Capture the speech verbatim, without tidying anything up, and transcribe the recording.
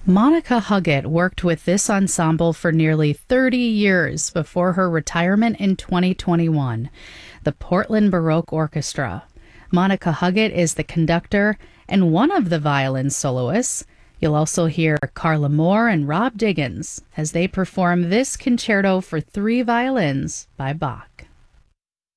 Monica Huggett worked with this ensemble for nearly thirty years before her retirement in twenty twenty-one, the Portland Baroque Orchestra. Monica Huggett is the conductor and one of the violin soloists. You'll also hear Carla Moore and Rob Diggins as they perform this concerto for three violins by Bach.